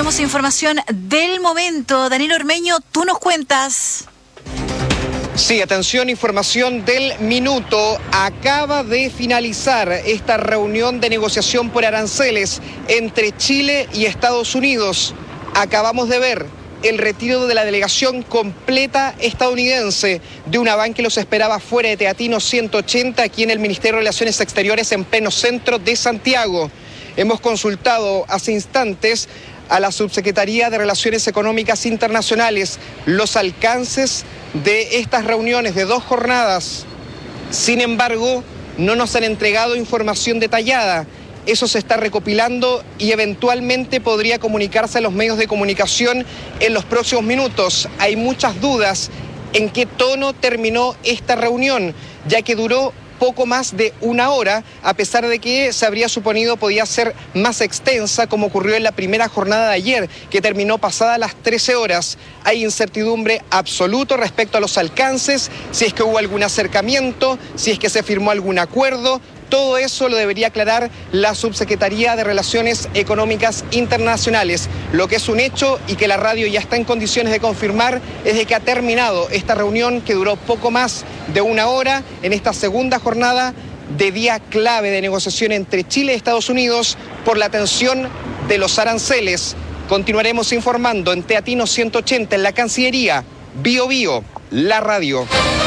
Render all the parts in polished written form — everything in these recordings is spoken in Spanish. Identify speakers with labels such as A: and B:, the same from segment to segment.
A: Tenemos información del momento. Daniel Ormeño, tú nos cuentas.
B: Sí, atención, información del minuto. Acaba de finalizar esta reunión de negociación por aranceles entre Chile y Estados Unidos. Acabamos de ver el retiro de la delegación completa estadounidense de una van que los esperaba fuera de Teatino 180, aquí en el Ministerio de Relaciones Exteriores en pleno centro de Santiago. Hemos consultado hace instantes a la Subsecretaría de Relaciones Económicas Internacionales los alcances de estas reuniones de 2 jornadas. Sin embargo, no nos han entregado información detallada. Eso se está recopilando y eventualmente podría comunicarse a los medios de comunicación en los próximos minutos. Hay muchas dudas en qué tono terminó esta reunión, ya que duró poco más de 1 hora, a pesar de que se habría suponido podía ser más extensa, como ocurrió en la primera jornada de ayer, que terminó pasada las 13 horas. Hay incertidumbre absoluta respecto a los alcances, si es que hubo algún acercamiento, si es que se firmó algún acuerdo. Todo eso lo debería aclarar la Subsecretaría de Relaciones Económicas Internacionales. Lo que es un hecho y que la radio ya está en condiciones de confirmar es de que ha terminado esta reunión que duró poco más de 1 hora en esta segunda jornada de día clave de negociación entre Chile y Estados Unidos por la atención de los aranceles. Continuaremos informando en Teatino 180 en la Cancillería. Bio Bio, la radio.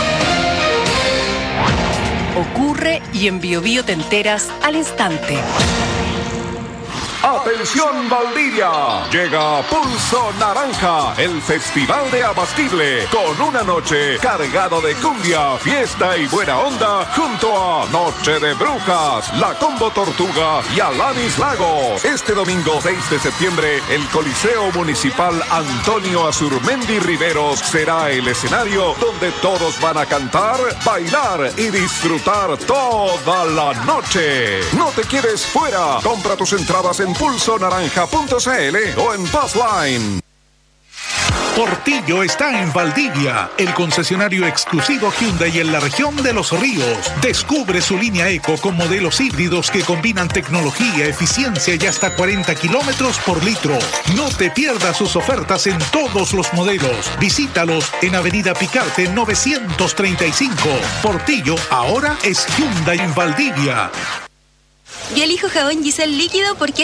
C: Ocurre y en Bio Bio te enteras al instante.
D: ¡Atención Valdivia! Llega Pulso Naranja, el festival de Abastible, con una noche cargado de cumbia, fiesta y buena onda, junto a Noche de Brujas, La Combo Tortuga y Alanis Lagos. Este domingo 6 de septiembre, el Coliseo Municipal Antonio Azurmendi Riveros será el escenario donde todos van a cantar, bailar y disfrutar toda la noche. No te quedes fuera. Compra tus entradas en pulsonaranja.cl o en Buzzline.
E: Portillo está en Valdivia, el concesionario exclusivo Hyundai en la región de Los Ríos. Descubre su línea Eco con modelos híbridos que combinan tecnología, eficiencia y hasta 40 kilómetros por litro. No te pierdas sus ofertas en todos los modelos. Visítalos en Avenida Picarte 935. Portillo ahora es Hyundai en Valdivia.
A: Yo elijo jabón Giselle líquido porque